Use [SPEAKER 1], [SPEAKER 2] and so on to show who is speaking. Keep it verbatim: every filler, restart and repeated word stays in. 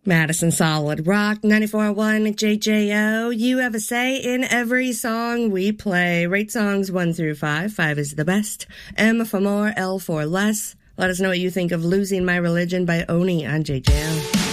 [SPEAKER 1] Madison Solid Rock, ninety-four point one J J O. You have a say in every song we play. Rate songs one through five. Five is the best. M for more, L for less. Let us know what you think of Losing My Religion by Oni on J J O.